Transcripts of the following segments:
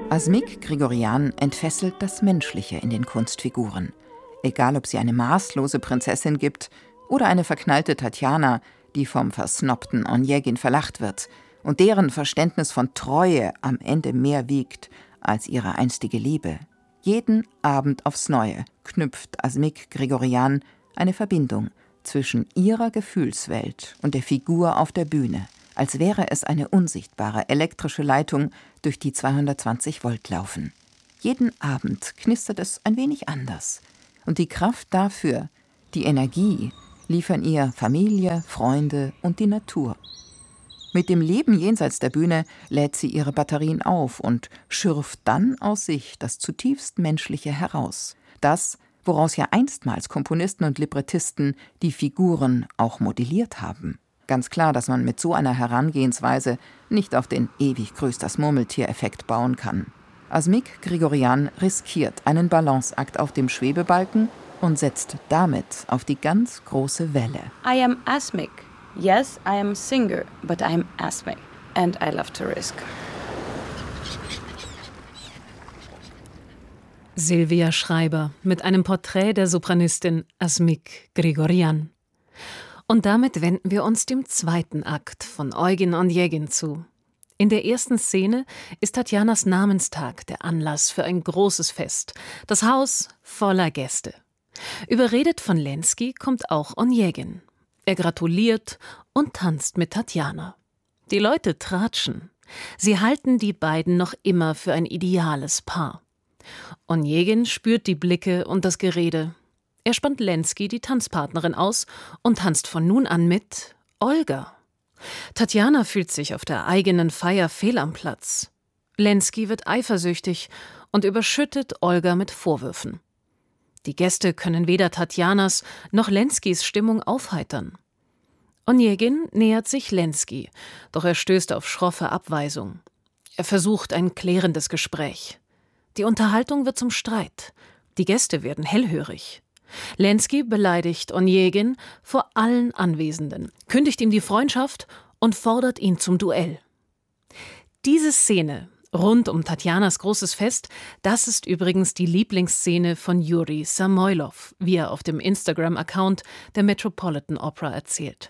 Asmik Grigorian entfesselt das Menschliche in den Kunstfiguren. Egal, ob sie eine maßlose Prinzessin gibt oder eine verknallte Tatjana, die vom versnobten Onegin verlacht wird und deren Verständnis von Treue am Ende mehr wiegt als ihre einstige Liebe. Jeden Abend aufs Neue knüpft Asmik Grigorian eine Verbindung zwischen ihrer Gefühlswelt und der Figur auf der Bühne, als wäre es eine unsichtbare elektrische Leitung, durch die 220 Volt laufen. Jeden Abend knistert es ein wenig anders. Und die Kraft dafür, die Energie, liefern ihr Familie, Freunde und die Natur. Mit dem Leben jenseits der Bühne lädt sie ihre Batterien auf und schürft dann aus sich das zutiefst Menschliche heraus. Das, woraus ja einstmals Komponisten und Librettisten die Figuren auch modelliert haben. Ganz klar, dass man mit so einer Herangehensweise nicht auf den ewig grüßt das Murmeltier-Effekt bauen kann. Asmik Grigorian riskiert einen Balanceakt auf dem Schwebebalken und setzt damit auf die ganz große Welle. I am Asmik. Yes, I am a singer, but I'm Asmik. And I love to risk. Silvia Schreiber mit einem Porträt der Sopranistin Asmik Grigorian. Und damit wenden wir uns dem zweiten Akt von Eugen Onegin zu. In der ersten Szene ist Tatjanas Namenstag der Anlass für ein großes Fest. Das Haus voller Gäste. Überredet von Lenski kommt auch Onegin. Er gratuliert und tanzt mit Tatjana. Die Leute tratschen. Sie halten die beiden noch immer für ein ideales Paar. Onegin spürt die Blicke und das Gerede. Er spannt Lenski, die Tanzpartnerin, aus und tanzt von nun an mit Olga. Tatjana fühlt sich auf der eigenen Feier fehl am Platz. Lenski wird eifersüchtig und überschüttet Olga mit Vorwürfen. Die Gäste können weder Tatjanas noch Lenskis Stimmung aufheitern. Onegin nähert sich Lenski, doch er stößt auf schroffe Abweisung. Er versucht ein klärendes Gespräch. Die Unterhaltung wird zum Streit. Die Gäste werden hellhörig. Lenski beleidigt Onegin vor allen Anwesenden, kündigt ihm die Freundschaft und fordert ihn zum Duell. Diese Szene rund um Tatjanas großes Fest, das ist übrigens die Lieblingsszene von Juri Samoilov, wie er auf dem Instagram-Account der Metropolitan Opera erzählt.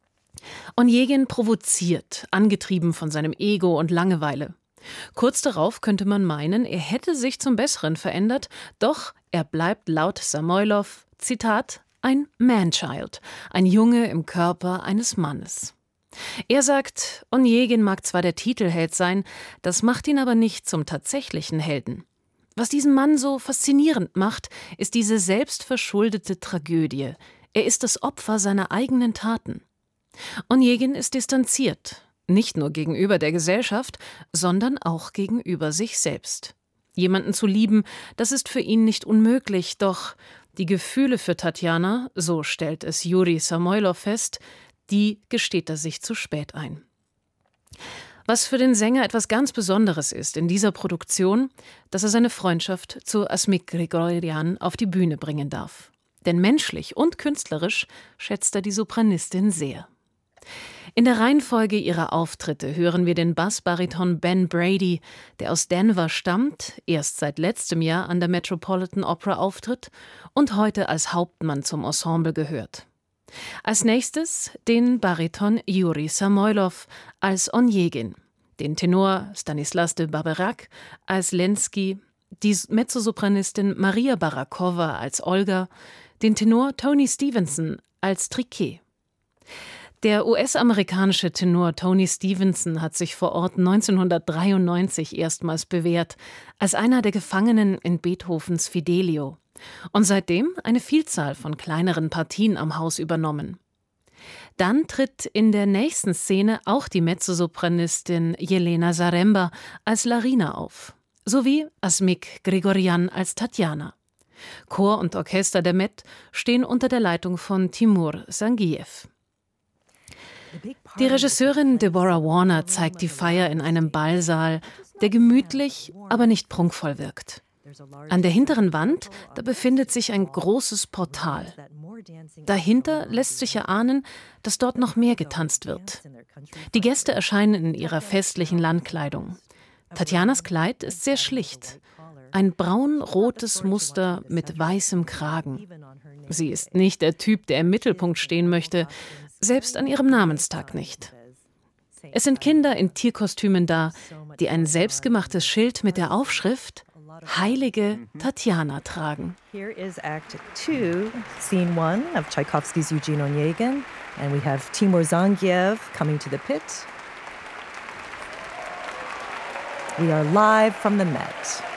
Onegin provoziert, angetrieben von seinem Ego und Langeweile. Kurz darauf könnte man meinen, er hätte sich zum Besseren verändert, doch er bleibt laut Samoilov, Zitat, ein Man-Child, ein Junge im Körper eines Mannes. Er sagt, Onegin mag zwar der Titelheld sein, das macht ihn aber nicht zum tatsächlichen Helden. Was diesen Mann so faszinierend macht, ist diese selbstverschuldete Tragödie. Er ist das Opfer seiner eigenen Taten. Onegin ist distanziert. Nicht nur gegenüber der Gesellschaft, sondern auch gegenüber sich selbst. Jemanden zu lieben, das ist für ihn nicht unmöglich, doch die Gefühle für Tatjana, so stellt es Juri Samoilov fest, die gesteht er sich zu spät ein. Was für den Sänger etwas ganz Besonderes ist in dieser Produktion, dass er seine Freundschaft zu Asmik Grigorian auf die Bühne bringen darf. Denn menschlich und künstlerisch schätzt er die Sopranistin sehr. In der Reihenfolge ihrer Auftritte hören wir den Bassbariton Ben Brady, der aus Denver stammt, erst seit letztem Jahr an der Metropolitan Opera auftritt und heute als Hauptmann zum Ensemble gehört. Als nächstes den Bariton Juri Samoilov als Onegin, den Tenor Stanislas de Barberac als Lenski, die Mezzosopranistin Maria Barakowa als Olga, den Tenor Tony Stevenson als Triquet. Der US-amerikanische Tenor Tony Stevenson hat sich vor Ort 1993 erstmals bewährt, als einer der Gefangenen in Beethovens Fidelio und seitdem eine Vielzahl von kleineren Partien am Haus übernommen. Dann tritt in der nächsten Szene auch die Mezzosopranistin Jelena Zaremba als Larina auf, sowie Asmik Grigorian als Tatjana. Chor und Orchester der Met stehen unter der Leitung von Timur Sangiev. Die Regisseurin Deborah Warner zeigt die Feier in einem Ballsaal, der gemütlich, aber nicht prunkvoll wirkt. An der hinteren Wand, da befindet sich ein großes Portal. Dahinter lässt sich erahnen, dass dort noch mehr getanzt wird. Die Gäste erscheinen in ihrer festlichen Landkleidung. Tatjanas Kleid ist sehr schlicht. Ein braun-rotes Muster mit weißem Kragen. Sie ist nicht der Typ, der im Mittelpunkt stehen möchte, selbst an ihrem Namenstag nicht. Es sind Kinder in Tierkostümen da, die ein selbstgemachtes Schild mit der Aufschrift Heilige Tatjana tragen. Here is Act 2, Scene 1 of Tchaikovsky's Eugene Onegin, and we have Timur Zangiev coming to the pit. We are live from the Met.